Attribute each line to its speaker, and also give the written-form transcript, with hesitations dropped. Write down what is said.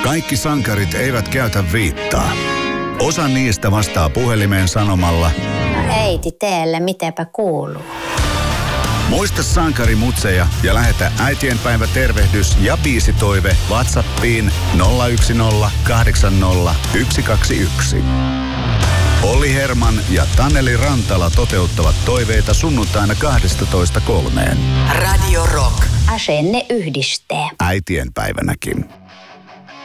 Speaker 1: Kaikki sankarit eivät käytä viittaa. Osa niistä vastaa puhelimeen sanomalla:
Speaker 2: äiti, teelle mitäpä kuuluu?
Speaker 1: Muista sankarimutseja ja lähetä äitienpäivä tervehdys ja biisitoive WhatsAppiin 010 80 121. Olli Herman ja Taneli Rantala toteuttavat toiveita sunnuntaina 12:3.
Speaker 3: Radio Rock.
Speaker 2: Asenne yhdistää.
Speaker 1: Äitienpäivänäkin.